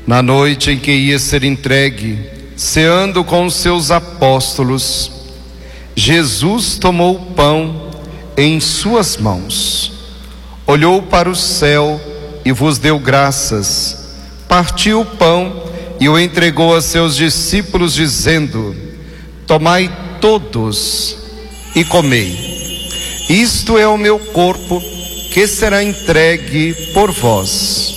Na noite em que ia ser entregue, ceando com os seus apóstolos, Jesus tomou o pão em suas mãos, olhou para o céu e vos deu graças, partiu o pão e o entregou a seus discípulos, dizendo: tomai todos e comei. Isto é o meu corpo, que será entregue por vós.